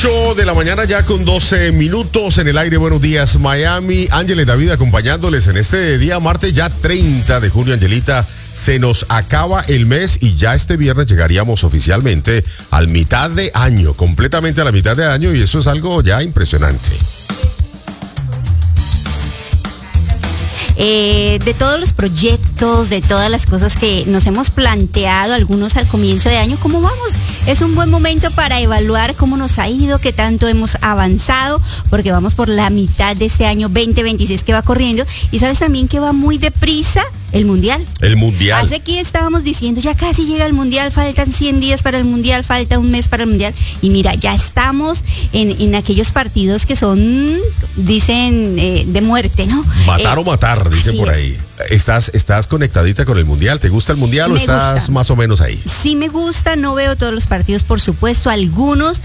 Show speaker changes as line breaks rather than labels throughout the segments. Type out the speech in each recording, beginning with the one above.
8 de la mañana ya con 12 minutos en el aire. Buenos días, Miami. Ángeles David acompañándoles en este día martes, ya 30 de junio, Angelita. Se nos acaba el mes y ya este viernes llegaríamos oficialmente al mitad de año, completamente a la mitad de año, y eso es algo ya impresionante.
De todos los proyectos, de todas las cosas que nos hemos planteado, algunos al comienzo de año, ¿cómo vamos? Es un buen momento para evaluar cómo nos ha ido, qué tanto hemos avanzado, porque vamos por la mitad de este año 2026 que va corriendo, y sabes también que va muy deprisa el Mundial.
El Mundial.
Hace que estábamos diciendo, ya casi llega el Mundial, faltan 100 días para el Mundial, falta un mes para el Mundial, y mira, ya estamos en aquellos partidos que son, dicen, de muerte, ¿no?
Matar o matar, dicen por ahí. ¿Estás conectadita con el Mundial? ¿Te gusta el Mundial o estás más o menos ahí?
Sí me gusta, no veo todos los partidos, por supuesto, algunos,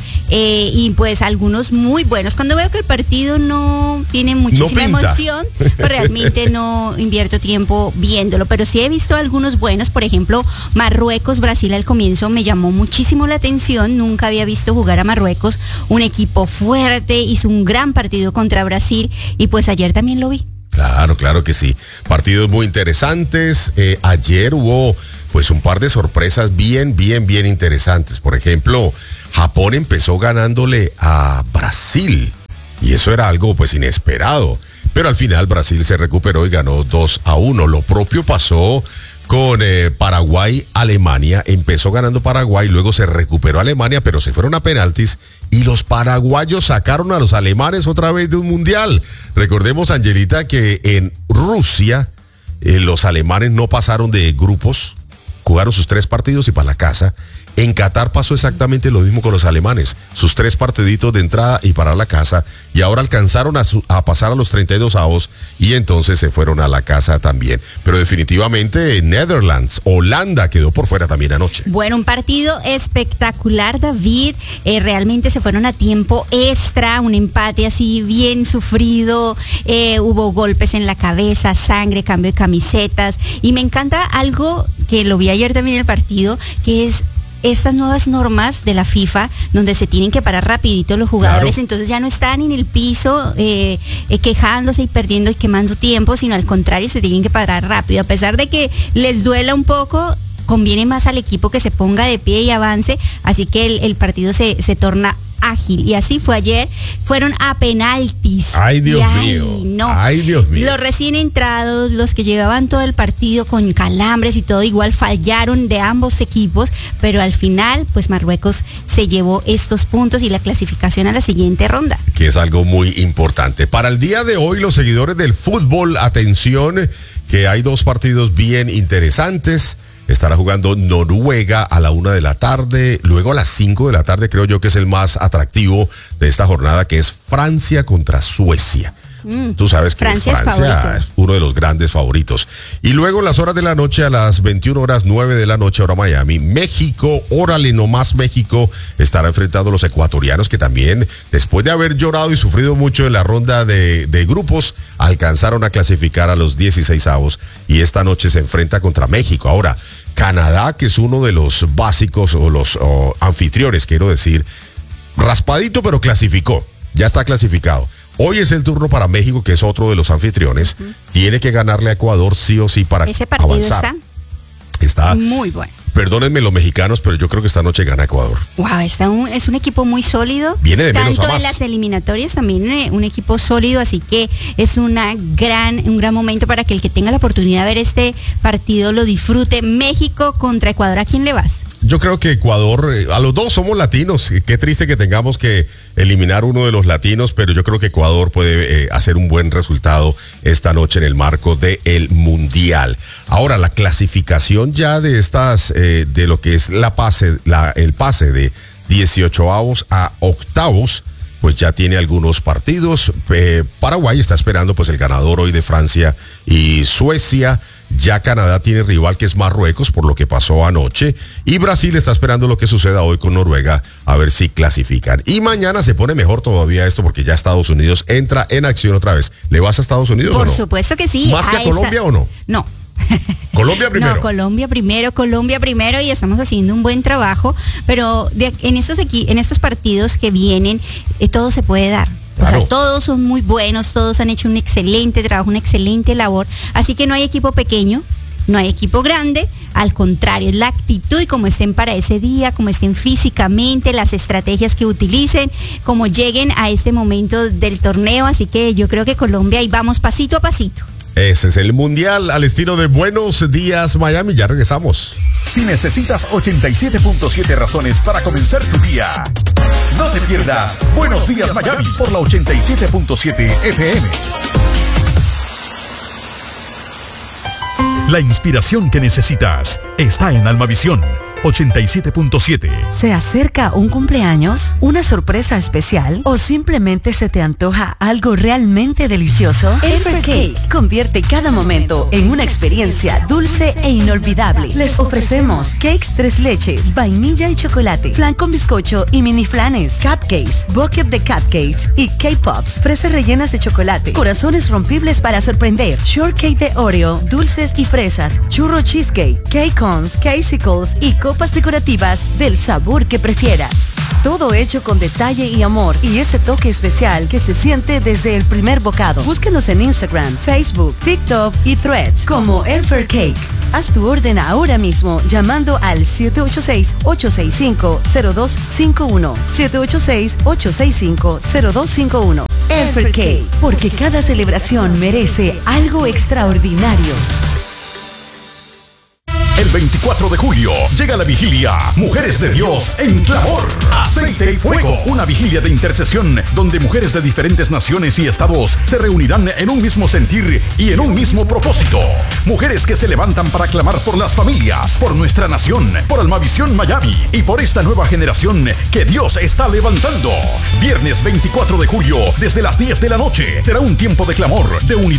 y pues algunos muy buenos. Cuando veo que el partido no tiene muchísima emoción, pues realmente no invierto tiempo viéndolo, pero sí he visto algunos buenos. Por ejemplo, Marruecos-Brasil al comienzo me llamó muchísimo la atención, nunca había visto jugar a Marruecos, un equipo fuerte, hizo un gran partido contra Brasil, y pues ayer también lo vi.
Claro que sí. Partidos muy interesantes. Ayer hubo pues un par de sorpresas bien interesantes. Por ejemplo, Japón empezó ganándole a Brasil. Y eso era algo pues inesperado. Pero al final Brasil se recuperó y ganó 2-1. Lo propio pasó con Paraguay-Alemania. Empezó ganando Paraguay, luego se recuperó Alemania, pero se fueron a penaltis y los paraguayos sacaron a los alemanes otra vez de un mundial. Recordemos, Angelita, que en Rusia los alemanes no pasaron de grupos, jugaron sus 3 partidos y para la casa. En Qatar pasó exactamente lo mismo con los alemanes, sus 3 partiditos de entrada y para la casa, y ahora alcanzaron a pasar a los 32avos y entonces se fueron a la casa también. Pero definitivamente Netherlands, Holanda quedó por fuera también anoche.
Bueno, un partido espectacular, David. Realmente se fueron a tiempo extra, un empate así bien sufrido, hubo golpes en la cabeza, sangre, cambio de camisetas, y me encanta algo que lo vi ayer también en el partido, que es estas nuevas normas de la FIFA, donde se tienen que parar rapidito los jugadores. Claro. Entonces ya no están en el piso quejándose y perdiendo y quemando tiempo, sino al contrario, se tienen que parar rápido. A pesar de que les duela un poco, conviene más al equipo que se ponga de pie y avance, así que el partido se torna ágil, y así fue ayer. Fueron a penaltis.
Ay, Dios mío.
No.
Ay, Dios mío.
Los recién entrados, los que llevaban todo el partido con calambres y todo, igual fallaron de ambos equipos, pero al final, pues Marruecos se llevó estos puntos y la clasificación a la siguiente ronda. Que
es algo muy importante. Para el día de hoy, los seguidores del fútbol, atención, que hay 2 partidos bien interesantes. Estará jugando Noruega a la 1 de la tarde, luego a las 5 de la tarde, creo yo que es el más atractivo de esta jornada, que es Francia contra Suecia. Tú sabes que Francia es uno de los grandes favoritos. Y luego en las horas de la noche, a las 21:09 de la noche, hora Miami, México, órale nomás México, estará enfrentando a los ecuatorianos, que también, después de haber llorado y sufrido mucho en la ronda de grupos, alcanzaron a clasificar a los 16avos, y esta noche se enfrenta contra México. Ahora, Canadá, que es uno de los básicos o los anfitriones, quiero decir, raspadito, pero clasificó, ya está clasificado. Hoy es el turno para México, que es otro de los anfitriones. Tiene que ganarle a Ecuador sí o sí para
ese partido
avanzar. Está muy bueno. Perdónenme los mexicanos, pero yo creo que esta noche gana Ecuador.
Wow, es un equipo muy sólido.
Viene de menos a más.
Tanto en las eliminatorias también un equipo sólido, así que es un gran momento para que el que tenga la oportunidad de ver este partido lo disfrute. México contra Ecuador, ¿a quién le vas?
Yo creo que Ecuador, a los dos somos latinos, qué triste que tengamos que eliminar uno de los latinos, pero yo creo que Ecuador puede hacer un buen resultado esta noche en el marco del Mundial. Ahora, la clasificación ya de estas, de lo que es el pase de 18avos a octavos, pues ya tiene algunos partidos. Paraguay está esperando pues el ganador hoy de Francia y Suecia. Ya Canadá tiene rival, que es Marruecos, por lo que pasó anoche. Y Brasil está esperando lo que suceda hoy con Noruega, a ver si clasifican. Y mañana se pone mejor todavía esto, porque ya Estados Unidos entra en acción otra vez. ¿Le vas a Estados Unidos o no?
Por supuesto que sí.
¿Más que a Colombia o no?
No.
Colombia primero.
No, Colombia primero y estamos haciendo un buen trabajo, pero en estos partidos que vienen, todo se puede dar.
Claro.
O sea, todos son muy buenos, todos han hecho un excelente trabajo, una excelente labor, así que no hay equipo pequeño, no hay equipo grande, al contrario, es la actitud y cómo estén para ese día, cómo estén físicamente, las estrategias que utilicen, cómo lleguen a este momento del torneo, así que yo creo que Colombia, ahí vamos pasito a pasito.
Ese es el Mundial al estilo de Buenos Días Miami. Ya regresamos.
Si necesitas 87.7 razones para comenzar tu día, no te pierdas Buenos Días Miami por la 87.7 FM. La inspiración que necesitas está en Almavisión 87.7.
¿Se acerca un cumpleaños, una sorpresa especial o simplemente se te antoja algo realmente delicioso? Elfer Cake convierte cada momento en una experiencia dulce e inolvidable. Les ofrecemos cakes 3 leches, vainilla y chocolate, flan con bizcocho y mini flanes, cupcakes, bucket de cupcakes y K-Pops, fresas rellenas de chocolate, corazones rompibles para sorprender, shortcake de Oreo, dulces y fresas, churro cheesecake, cake cones, casicles y copas decorativas del sabor que prefieras. Todo hecho con detalle y amor y ese toque especial que se siente desde el primer bocado. Búsquenos en Instagram, Facebook, TikTok y Threads como Elfer Cake. Haz tu orden ahora mismo llamando al 786-865-0251. 786-865-0251. Elfer Cake, porque cada celebración merece algo extraordinario.
El 24 de julio llega la vigilia Mujeres de Dios en Clamor, Aceite y Fuego. Una vigilia de intercesión donde mujeres de diferentes naciones y estados se reunirán en un mismo sentir y en un mismo propósito. Mujeres que se levantan para clamar por las familias, por nuestra nación, por Almavisión Miami y por esta nueva generación que Dios está levantando. Viernes 24 de julio desde las 10 de la noche será un tiempo de clamor, de unidad